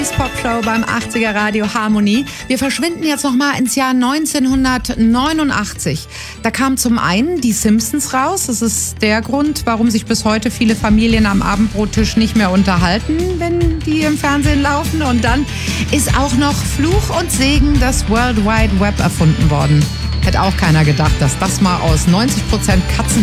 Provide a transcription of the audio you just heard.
Popshow beim 80er Radio Harmonie. Wir verschwinden jetzt nochmal ins Jahr 1989. Da kam zum einen die Simpsons raus. Das ist der Grund, warum sich bis heute viele Familien am Abendbrottisch nicht mehr unterhalten, wenn die im Fernsehen laufen. Und dann ist auch noch Fluch und Segen das World Wide Web erfunden worden. Hätte auch keiner gedacht, dass das mal aus 90% Katzen